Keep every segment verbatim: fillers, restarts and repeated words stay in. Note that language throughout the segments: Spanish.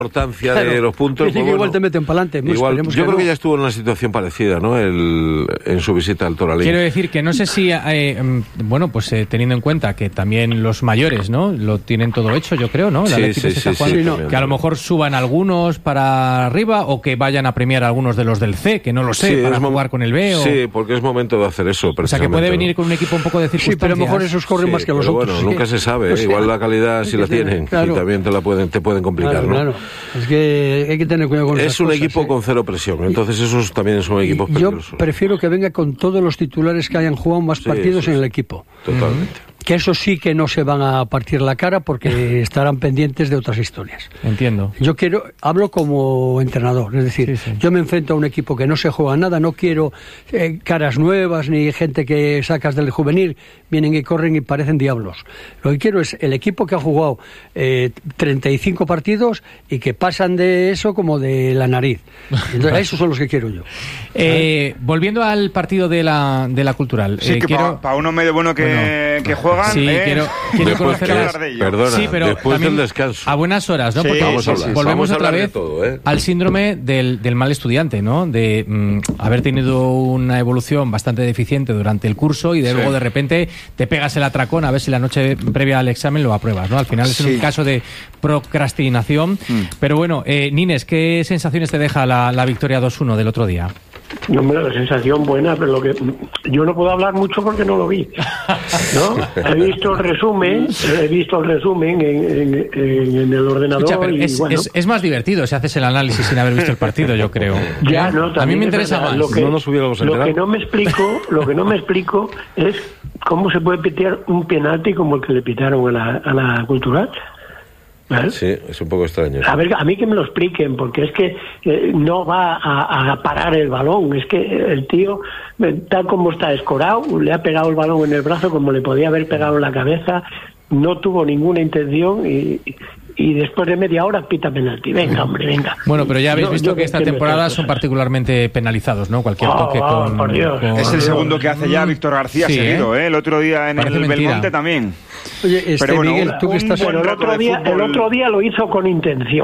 importancia claro, de los puntos. Pues igual bueno, te meten para adelante. Igual, yo creo no. que ya estuvo en una situación parecida, ¿no? El, en su visita al Toralín. Quiero decir que no sé si, eh, bueno, pues eh, teniendo en cuenta que también los mayores, ¿no? Lo tienen todo hecho, yo creo, ¿no? La sí, Leti sí, que se está sí, jugando, sí, no, también, que a lo mejor suban algunos para arriba o que vayan a premiar a algunos de los del C, que no lo sé, sí, para jugar con el B. O... Sí, porque es momento de hacer eso. O sea, que puede venir con un equipo un poco de circunstancias. Sí, pero a lo mejor esos corren sí, más que los otros. Bueno, sí. nunca se sabe, ¿eh? O sea, igual la calidad sí la tienen, claro. Y también te la pueden, te pueden complicar, claro, ¿no? Claro, es que hay que tener cuidado con Es un cosas, equipo ¿eh? con cero presión, entonces esos también son equipos y peligrosos. Yo prefiero que venga con todos los titulares que hayan jugado más sí, partidos sí, en sí. el equipo. Totalmente. Que eso sí que no se van a partir la cara porque estarán pendientes de otras historias. Entiendo. Yo quiero, hablo como entrenador, es decir, sí, sí. yo me enfrento a un equipo que no se juega nada, no quiero eh, caras nuevas ni gente que sacas del juvenil, vienen y corren y parecen diablos. Lo que quiero es el equipo que ha jugado eh, treinta y cinco partidos y que pasan de eso como de la nariz. Entonces, esos son los que quiero yo. Eh, volviendo al partido de la, de la Cultural. Sí, eh, que quiero... para pa uno medio bueno que, bueno, que juegan. Sí, eh, quiero, quiero conocer a... Perdona, sí, pero después del descanso. A buenas horas, ¿no? Sí, Porque vamos a hablar. volvemos vamos a otra hablar vez de todo, ¿eh? al síndrome del, del mal estudiante, ¿no? De mm, haber tenido una evolución bastante deficiente durante el curso y de sí. luego de repente te pegas el atracón a ver si la noche previa al examen lo apruebas, ¿no? Al final es sí. un caso de procrastinación. Mm. Pero bueno, eh, Nines, ¿qué sensaciones te deja la, la victoria dos uno del otro día? No, hombre, la sensación buena, pero lo que yo no puedo hablar mucho porque no lo vi, ¿no? He visto el resumen, he visto el resumen en, en, en el ordenador. Escucha, pero y es, bueno. es, es más divertido si haces el análisis sin haber visto el partido, yo creo. Ya, ¿Eh? no, a mí me interesa verdad, más. Lo que, no nos hubiéramos lo que no me explico, lo que no me explico es cómo se puede pitar un penalti como el que le pitaron a la, a la Cultural. ¿Eh? Sí, es un poco extraño. A ver, a mí que me lo expliquen, porque es que eh, no va a, a parar el balón. Es que el tío, tal como está escorado, le ha pegado el balón en el brazo como le podía haber pegado en la cabeza. No tuvo ninguna intención y, y después de media hora pita penalti. Venga, hombre, venga. Bueno, pero ya habéis yo, visto yo que esta temporada son particularmente penalizados, ¿no? Cualquier toque oh, oh, con, por Dios. con... Es el segundo que hace ya Víctor García sí, seguido, ¿eh? ¿eh? El otro día en Parece el mentira. Belmonte también. Oye, este, pero bueno, Miguel, un, tú que estás... Pero el otro día, el otro día lo hizo con intención.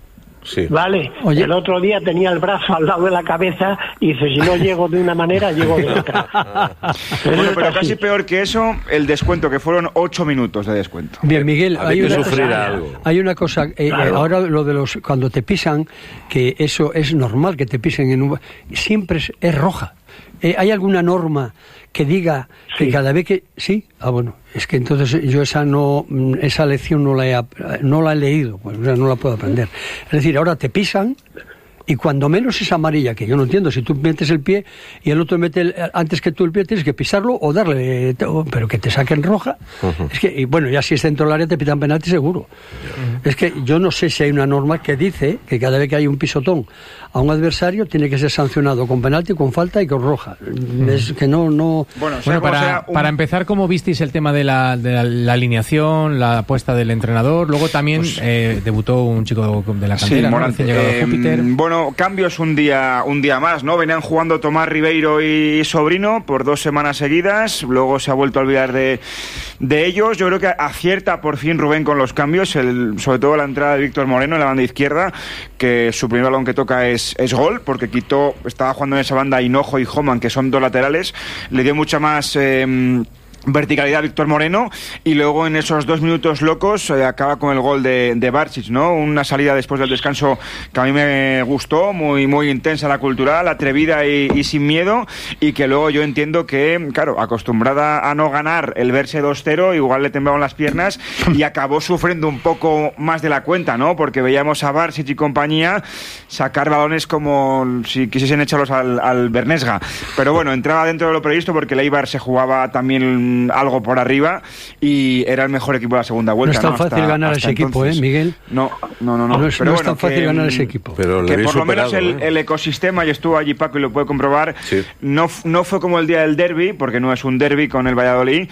Sí. Vale, Oye. el otro día tenía el brazo al lado de la cabeza y dice, si no llego de una manera, llego de otra. Bueno, pero casi peor que eso, el descuento, que fueron ocho minutos de descuento. Bien, Miguel, hay una, algo. hay una cosa, eh, claro. ahora lo de los, cuando te pisan, que eso es normal que te pisen en un... Siempre es, es roja. Eh, ¿Hay alguna norma que diga que sí. cada vez que... Sí? Ah, bueno, es que entonces yo esa no esa lección no la he, no la he leído, pues o sea, no la puedo aprender. Es decir, ahora te pisan y cuando menos es amarilla, que yo no entiendo, si tú metes el pie y el otro mete el, antes que tú el pie, tienes que pisarlo o darle, pero que te saquen roja. Uh-huh. Es que, y bueno, ya si es dentro del área te pitan penalti seguro. Uh-huh. Es que yo no sé si hay una norma que dice que cada vez que hay un pisotón a un adversario tiene que ser sancionado con penalti, con falta y con roja. Uh-huh. Es que no... no... Bueno, bueno para, un... para empezar, ¿cómo visteis el tema de la, de la, la alineación, la apuesta del entrenador? Luego también pues, eh, debutó un chico de la cantera, sí, ¿no? Recién llegado eh, Júpiter. Bueno, cambios un día un día más, ¿no? Venían jugando Tomás Ribeiro y Sobrino por dos semanas seguidas, luego se ha vuelto a olvidar de, de ellos. Yo creo que acierta por fin Rubén con los cambios, el, sobre todo la entrada de Víctor Moreno en la banda izquierda, que su primer balón que toca es, es gol, porque quitó, estaba jugando en esa banda Hinojo y Homan, que son dos laterales, le dio mucha más... Eh, verticalidad a Víctor Moreno, y luego en esos dos minutos locos eh, acaba con el gol de, de Barčić, ¿no? Una salida después del descanso que a mí me gustó, muy muy intensa la Cultural, atrevida y, y sin miedo, y que luego yo entiendo que, claro, acostumbrada a no ganar, el verse dos cero, igual le temblaban las piernas y acabó sufriendo un poco más de la cuenta, ¿no? Porque veíamos a Barčić y compañía sacar balones como si quisiesen echarlos al, al Bernesga, pero bueno, entraba dentro de lo previsto porque el Eibar se jugaba también algo por arriba y era el mejor equipo de la segunda vuelta. No es tan ¿no? fácil hasta, ganar hasta ese equipo, ¿eh, Miguel? No, no, no. no. No es, pero no bueno, es tan fácil que, ganar ese equipo. Pero que por superado, lo menos el, ¿eh? el ecosistema, y estuvo allí Paco y lo puede comprobar, sí. no, no fue como el día del derbi, porque no es un derbi con el Valladolid,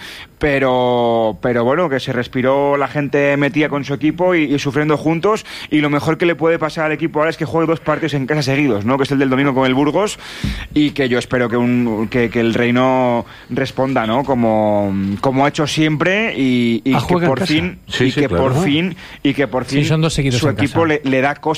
pero, pero bueno, que se respiró, la gente metía con su equipo y, y sufriendo juntos, y lo mejor que le puede pasar al equipo ahora es que juegue dos partidos en casa seguidos, ¿no? Que es el del domingo con el Burgos, y que yo espero que, un, que, que el Reino responda, ¿no? Como como, como ha hecho siempre y, y Ah, que juega en por casa. fin Sí, y sí, que claro. por fin y que por fin Sí, son dos seguidos su en equipo casa. le, le da cosas